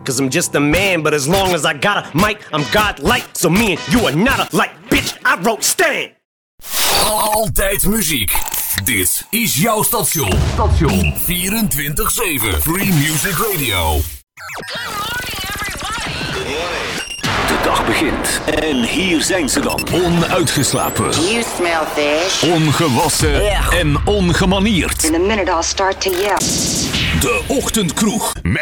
Cause I'm just a man, but as long as I got a mic, I'm God-like. So me and you are not alike, bitch, I wrote Stan. Altijd muziek. Dit is jouw station. 24/7 Free Music Radio. De dag begint en hier zijn ze dan. Onuitgeslapen. You smell fish. Ongewassen en ongemanierd. In a minute I'll start to yell. De Ochtendkroeg met